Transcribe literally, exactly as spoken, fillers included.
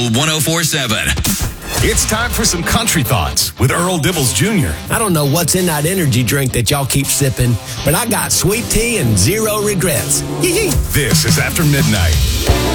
one oh four point seven. It's time for some country thoughts with Earl Dibbles Junior I don't know what's in that energy drink that y'all keep sipping, but I got sweet tea and zero regrets. Yee-yee. This is After Midnight.